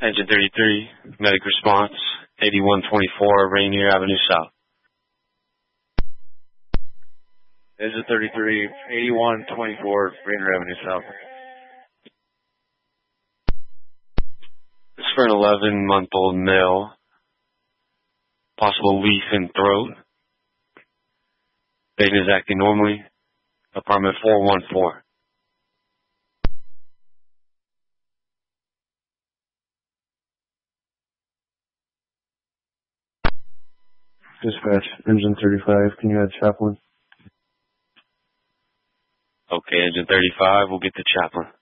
Engine 33, medic response, 8124 Rainier Avenue South. Engine 33, 8124 Rainier Avenue South. This is for an 11-month-old male. Possible leaf in throat. Patient is acting normally. Apartment 414. Dispatch, Engine 35, can you add Chaplain? Okay, Engine 35, we'll get the chaplain.